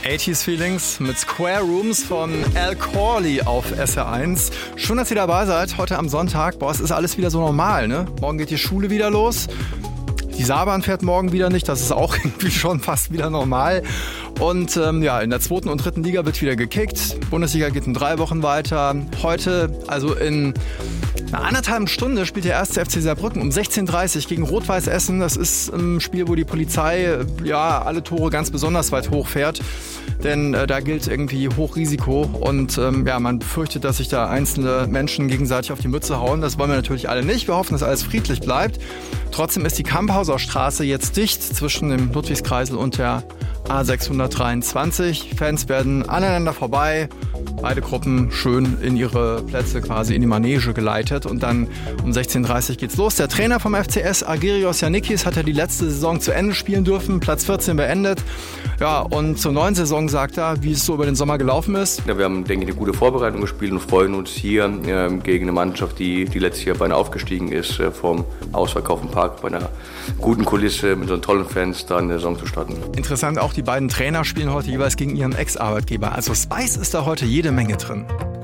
80s Feelings mit Square Rooms von Al Corley auf SR1. Schön, dass ihr dabei seid, heute am Sonntag. Boah, es ist alles wieder so normal, ne? Morgen geht die Schule wieder los. Die Saarbahn fährt morgen wieder nicht, das ist auch irgendwie schon fast wieder normal. Und in der 2. und 3. Liga wird wieder gekickt. Bundesliga geht in 3 Wochen weiter. Heute, also in einer 1,5 Stunde, spielt der 1. FC Saarbrücken um 16:30 Uhr gegen Rot-Weiß Essen. Das ist ein Spiel, wo die Polizei alle Tore ganz besonders weit hochfährt. Denn da gilt irgendwie Hochrisiko und man befürchtet, dass sich da einzelne Menschen gegenseitig auf die Mütze hauen. Das wollen wir natürlich alle nicht. Wir hoffen, dass alles friedlich bleibt. Trotzdem ist die Kamphauser Straße jetzt dicht zwischen dem Ludwigskreisel und der A623. Fans werden aneinander vorbei. Beide Gruppen schön in ihre Plätze, quasi in die Manege geleitet. Und dann um 16:30 Uhr geht's los. Der Trainer vom FCS, Agirios Yannikis, hat ja die letzte Saison zu Ende spielen dürfen. Platz 14 beendet. Ja, und zur neuen Saison sagt er, wie es so über den Sommer gelaufen ist. Ja, wir haben, denke ich, eine gute Vorbereitung gespielt und freuen uns hier gegen eine Mannschaft, die letztes Jahr beinahe aufgestiegen ist, vom Ausverkauf im Park bei einer guten Kulisse mit so tollen Fans da eine Saison zu starten. Interessant auch, die beiden Trainer spielen heute jeweils gegen ihren Ex-Arbeitgeber. Also Spice ist da heute jede Menge drin.